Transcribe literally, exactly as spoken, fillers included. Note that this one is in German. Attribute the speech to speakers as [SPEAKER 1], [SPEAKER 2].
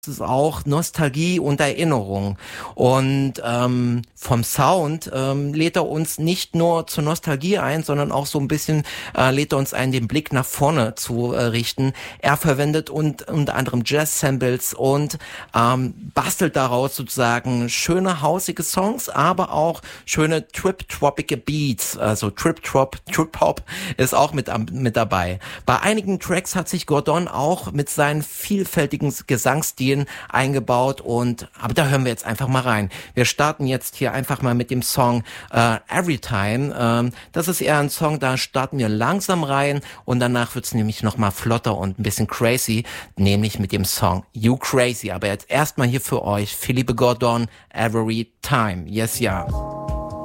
[SPEAKER 1] ist auch Nostalgie und Erinnerung. Und ähm, vom Sound ähm, lädt er uns nicht nur zur Nostalgie ein, sondern auch so ein bisschen äh, lädt er uns ein, den Blick nach vorne zu äh, richten. Er verwendet und, unter anderem Jazz-Samples und ähm, bastelt daraus sozusagen schöne, hausige Songs, aber auch schöne Trip-Tropige Beats. Also Trip-Trop, Trip-Hop ist auch mit, mit dabei. Bei einigen Tracks hat sich Gordon auch mit seinen vielfältigen Gesangsstilen eingebaut und aber da hören wir jetzt einfach mal rein. Wir starten jetzt hier einfach mal mit dem Song äh, Everytime. Ähm, das ist eher ein Song, da starten wir langsam rein und danach wird's nämlich noch mal flotter und ein bisschen crazy, nämlich mit dem Song You Crazy. Aber jetzt erstmal hier für euch Philippe Gordon, Every Time. Yes, ja.